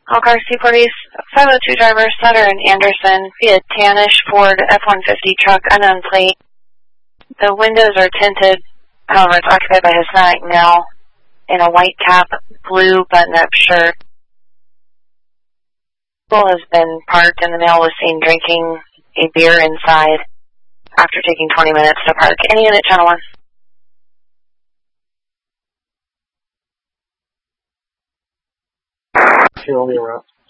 All cars, C-Police, 502 driver, Sutter and Anderson, via tannish Ford F-150 truck, unknown plate. The windows are tinted, however, it's occupied by a Hispanic male in a white cap, blue button-up shirt. The vehicle has been parked and the male was seen drinking a beer inside after taking 20 minutes to park. Any unit, channel 1. Fuel the arrest.